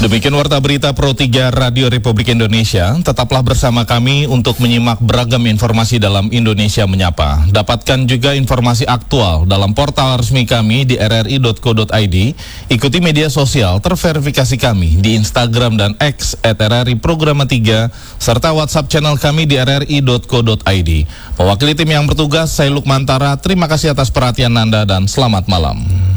Demikian Warta Berita Pro 3 Radio Republik Indonesia. Tetaplah bersama kami untuk menyimak beragam informasi dalam Indonesia Menyapa. Dapatkan juga informasi aktual dalam portal resmi kami di rri.co.id. Ikuti media sosial terverifikasi kami di Instagram dan X @RRI Programa 3 serta WhatsApp channel kami di rri.co.id. Mewakili tim yang bertugas, saya Lukman Tara. Terima kasih atas perhatian Anda dan selamat malam.